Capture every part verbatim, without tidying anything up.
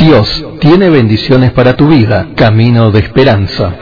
Dios tiene bendiciones para tu vida. Camino de Esperanza.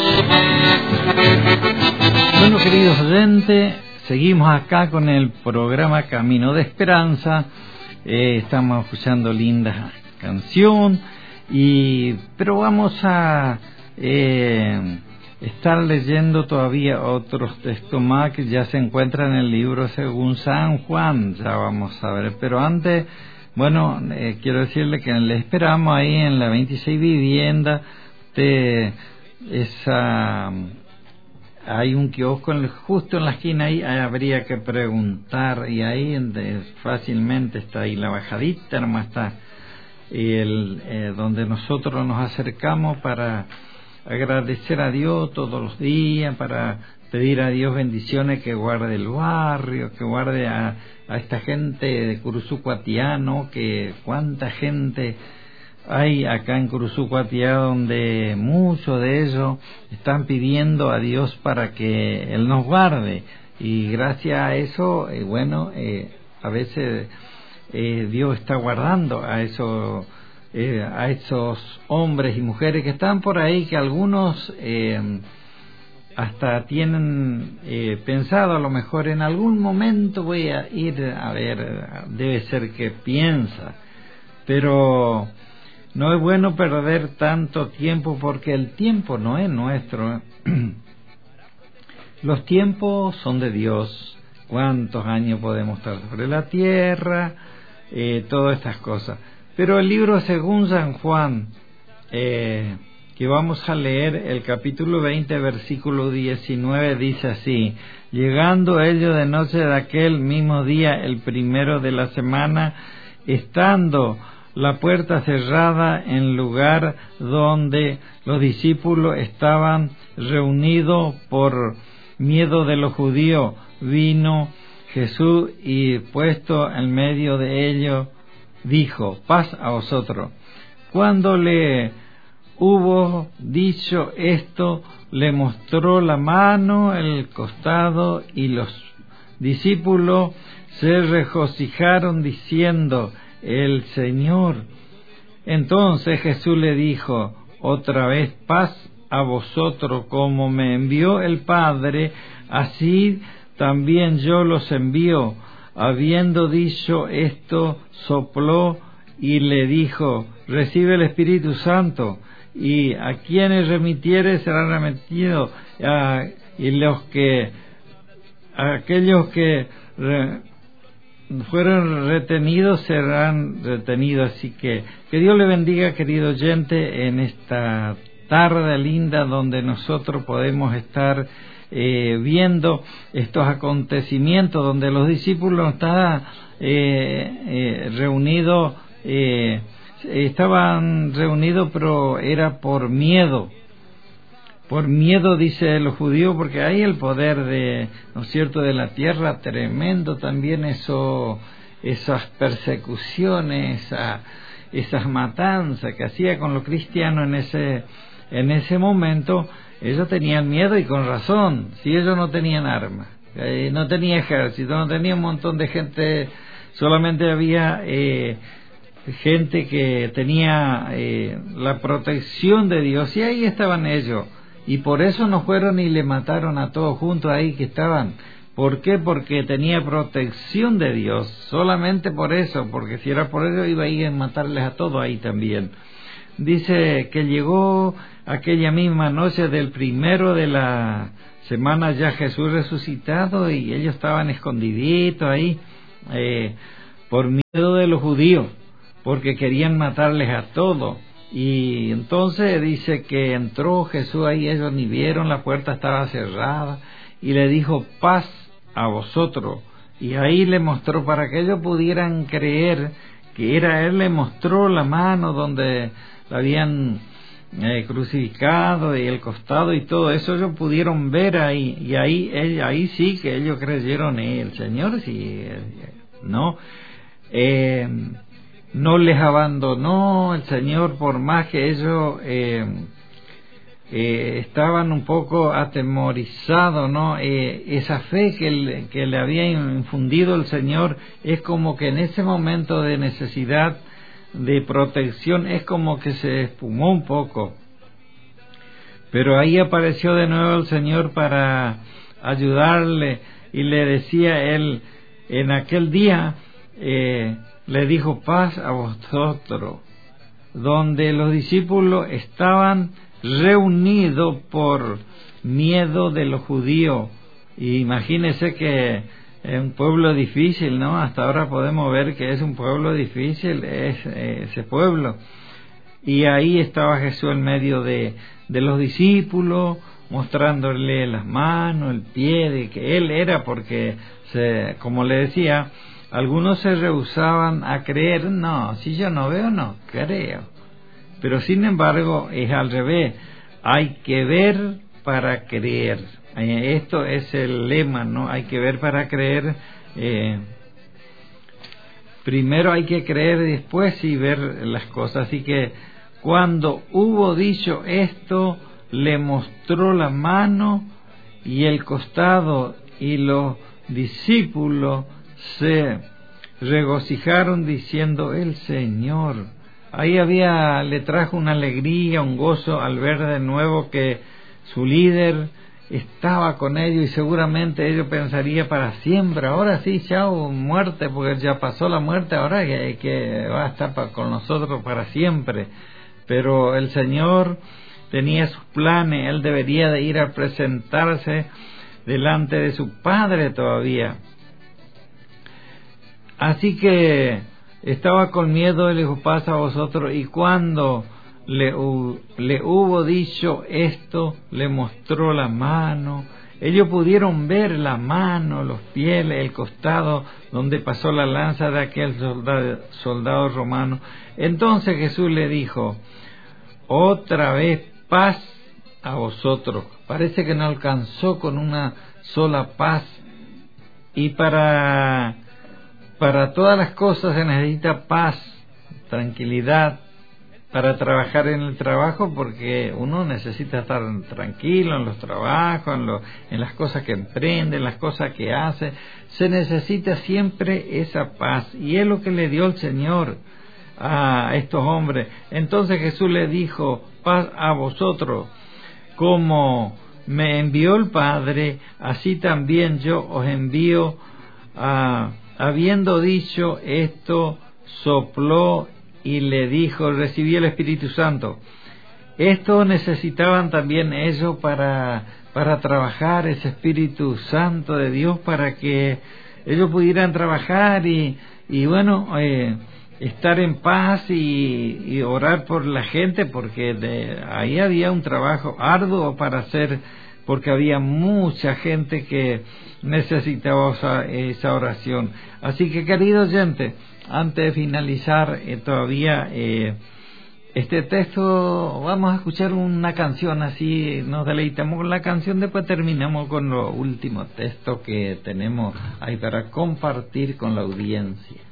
Bueno, queridos oyentes, seguimos acá con el programa Camino de Esperanza. Eh, estamos escuchando linda canción, y pero vamos a eh, estar leyendo todavía otros textos más que ya se encuentran en el libro según San Juan. Ya vamos a ver, pero antes, bueno, eh, quiero decirle que le esperamos ahí en la veintiséis Vivienda. De esa hay un kiosco en, justo en la esquina ahí, ahí habría que preguntar, y ahí de, fácilmente está ahí la bajadita, nomás está el, eh, donde nosotros nos acercamos para agradecer a Dios todos los días, para pedir a Dios bendiciones, que guarde el barrio, que guarde a, a esta gente de Curuzucuatiano, que cuánta gente hay acá en Curuzucuatiá, donde muchos de ellos están pidiendo a Dios para que Él nos guarde, y gracias a eso, eh, bueno, eh, a veces eh, Dios está guardando a esos eh, a esos hombres y mujeres que están por ahí, que algunos eh, hasta tienen eh, pensado, a lo mejor en algún momento voy a ir a ver, debe ser que piensa, pero no es bueno perder tanto tiempo, porque el tiempo no es nuestro. Los tiempos son de Dios. ¿Cuántos años podemos estar sobre la tierra? Eh, todas estas cosas. Pero el libro según San Juan, eh, que vamos a leer, el capítulo veinte, versículo diecinueve, dice así: llegando ellos de noche de aquel mismo día, el primero de la semana, estando la puerta cerrada en lugar donde los discípulos estaban reunidos por miedo de los judíos, vino Jesús y puesto en medio de ellos, dijo: paz a vosotros. Cuando le hubo dicho esto, le mostró la mano, el costado, y los discípulos se regocijaron diciendo: el Señor. Entonces Jesús le dijo otra vez: paz a vosotros, como me envió el Padre, así también yo los envío. Habiendo dicho esto, sopló y le dijo: recibe el Espíritu Santo, y a quienes remitiere serán remitidos, a, y los que a aquellos que re, fueron retenidos serán retenidos. Así que que Dios le bendiga, querido oyente, en esta tarde linda donde nosotros podemos estar eh, viendo estos acontecimientos, donde los discípulos estaban eh, eh, reunidos, eh, estaban reunidos, pero era por miedo. Por miedo, dice los judíos, porque hay el poder de, ¿no es cierto?, de la tierra tremendo también, eso, esas persecuciones, esa, esas matanzas que hacía con los cristianos en ese, en ese momento. Ellos tenían miedo, y con razón. Si ellos no tenían armas, eh, no tenía ejército, no tenía un montón de gente, solamente había eh, gente que tenía eh, la protección de Dios, y ahí estaban ellos. Y por eso no fueron y le mataron a todos juntos ahí que estaban. ¿Por qué? Porque tenía protección de Dios. Solamente por eso, porque si era por eso iba a ir a matarles a todos ahí también. Dice que llegó aquella misma noche del primero de la semana ya Jesús resucitado, y ellos estaban escondiditos ahí eh, por miedo de los judíos, porque querían matarles a todos. Y entonces dice que entró Jesús ahí, ellos ni vieron, la puerta estaba cerrada, y le dijo: paz a vosotros. Y ahí le mostró, para que ellos pudieran creer que era Él, le mostró la mano donde la habían eh, crucificado, y el costado y todo eso, ellos pudieron ver ahí, y ahí, él, ahí sí que ellos creyeron en el Señor, sí, ¿no? Eh, no les abandonó el Señor, por más que ellos eh, eh, estaban un poco atemorizados, ¿no? Eh, esa fe que le, que le había infundido el Señor, es como que en ese momento de necesidad de protección es como que se espumó un poco. Pero ahí apareció de nuevo el Señor para ayudarle, y le decía él, en aquel día, eh, le dijo: paz a vosotros, donde los discípulos estaban reunidos por miedo de los judíos. Y imagínese que es un pueblo difícil, ¿no? Hasta ahora podemos ver que es un pueblo difícil, es eh, ese pueblo. Y ahí estaba Jesús en medio de, de los discípulos, mostrándole las manos, el pie, de que Él era, porque, se, como le decía, algunos se rehusaban a creer. No, si yo no veo, no creo. Pero sin embargo, es al revés. Hay que ver para creer. Esto es el lema, ¿no? Hay que ver para creer. Eh, primero hay que creer y después sí ver las cosas. Así que cuando hubo dicho esto, le mostró la mano y el costado, y los discípulos se regocijaron diciendo: el Señor. Ahí había, le trajo una alegría, un gozo al ver de nuevo que su líder estaba con ellos, y seguramente ellos pensarían: para siempre, ahora sí, chao, muerte, porque ya pasó la muerte, ahora que, que va a estar pa, con nosotros para siempre. Pero el Señor tenía sus planes, Él debería de ir a presentarse delante de su Padre todavía. Así que estaba con miedo, y le dijo: paz a vosotros. Y cuando le, le hubo dicho esto, le mostró la mano. Ellos pudieron ver la mano, los pies, el costado donde pasó la lanza de aquel soldado, soldado romano. Entonces Jesús le dijo: otra vez paz a vosotros. Parece que no alcanzó con una sola paz. Y para, para todas las cosas se necesita paz, tranquilidad, para trabajar en el trabajo, porque uno necesita estar tranquilo en los trabajos, en, lo, en las cosas que emprende, en las cosas que hace. Se necesita siempre esa paz, y es lo que le dio el Señor a estos hombres. Entonces Jesús le dijo: paz a vosotros. Como me envió el Padre, así también yo os envío. A, habiendo dicho esto, sopló y le dijo: recibí el Espíritu Santo. Esto necesitaban también ellos para, para trabajar, ese Espíritu Santo de Dios, para que ellos pudieran trabajar y, y bueno, eh, estar en paz y, y orar por la gente, porque de ahí había un trabajo arduo para hacer, porque había mucha gente que necesitaba esa, esa oración. Así que, querido oyente, antes de finalizar eh, todavía eh, este texto, vamos a escuchar una canción, así nos deleitamos con la canción, después terminamos con los últimos textos que tenemos ahí para compartir con la audiencia.